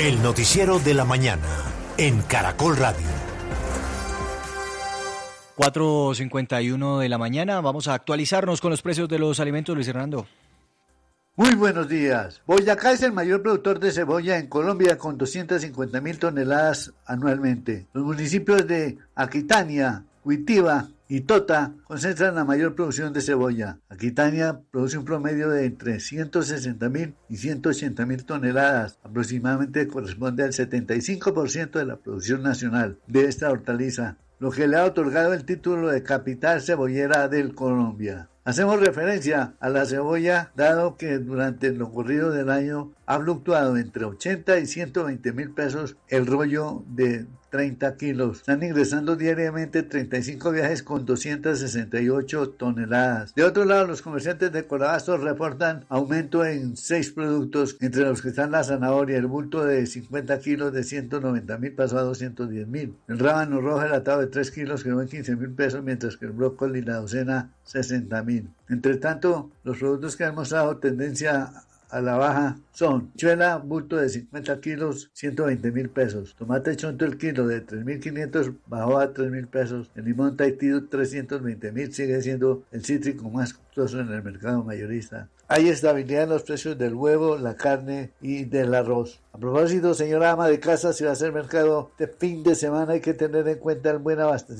El noticiero de la mañana en Caracol Radio. 4:51 de la mañana. Vamos a actualizarnos con los precios de los alimentos, Luis Hernando. Muy buenos días. Boyacá es el mayor productor de cebolla en Colombia con 250.000 toneladas anualmente. Los municipios de Aquitania, Huitiva y Tota concentran la mayor producción de cebolla. Aquitania produce un promedio de entre 160.000 y 180.000 toneladas. Aproximadamente corresponde al 75% de la producción nacional de esta hortaliza, lo que le ha otorgado el título de capital cebollera del Colombia. Hacemos referencia a la cebolla, dado que durante lo corrido del año ha fluctuado entre 80 y 120.000 pesos el rollo de 30 kilos. Están ingresando diariamente 35 viajes con 268 toneladas. De otro lado, los comerciantes de Corabastos reportan aumento en 6 productos, entre los que están la zanahoria. El bulto de 50 kilos de 190.000 pasó a 210.000. El rábano rojo enlatado de 3 kilos quedó en 15.000 pesos, mientras que el brócoli y la docena 60.000. Entre tanto, los productos que han mostrado tendencia a la baja son chuela, bulto de 50 kilos, 120.000 pesos. Tomate chonto el kilo de 3.500 bajó a 3.000 pesos. El limón Tahití 320.000 sigue siendo el cítrico más costoso en el mercado mayorista. Hay estabilidad en los precios del huevo, la carne y del arroz. A propósito, señora ama de casa, si va a hacer mercado de fin de semana hay que tener en cuenta el buen abastecimiento